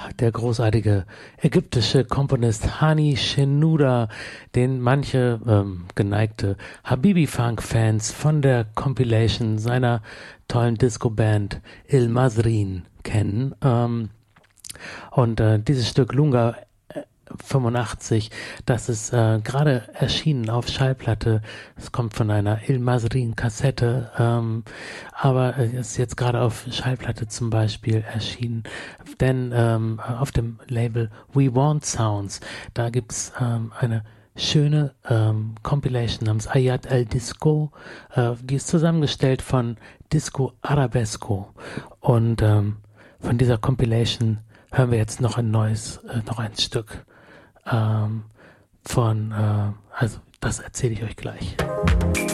der großartige ägyptische Komponist Hani Shenouda, den manche geneigte Habibi-Funk-Fans von der Compilation seiner tollen Disco-Band Il Mazrin kennen. Und dieses Stück Lunga 85, das ist gerade erschienen auf Schallplatte. Es kommt von einer Il Mazrin Kassette, aber ist jetzt gerade auf Schallplatte zum Beispiel erschienen. Denn auf dem Label We Want Sounds, da gibt's eine schöne Compilation namens Ayat El Disco, die ist zusammengestellt von Disco Arabesco. Und von dieser Compilation hören wir jetzt noch ein Stück. Also das erzähle ich euch gleich.